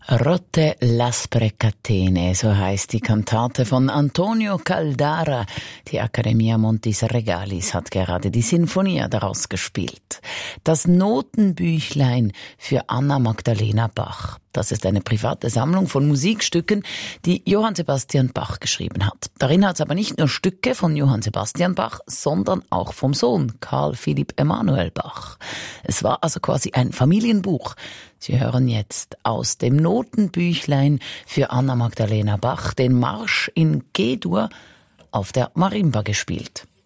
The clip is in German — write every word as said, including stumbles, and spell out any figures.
Rotte l'aspre catene, so heißt die Kantate von Antonio Caldara. Die Accademia Montis Regalis hat gerade die Sinfonia daraus gespielt. Das Notenbüchlein für Anna Magdalena Bach. Das ist eine private Sammlung von Musikstücken, die Johann Sebastian Bach geschrieben hat. Darin hat es aber nicht nur Stücke von Johann Sebastian Bach, sondern auch vom Sohn Karl Philipp Emanuel Bach. Es war also quasi ein Familienbuch. Sie hören jetzt aus dem Notenbüchlein für Anna Magdalena Bach den Marsch in G-Dur auf der Marimba gespielt.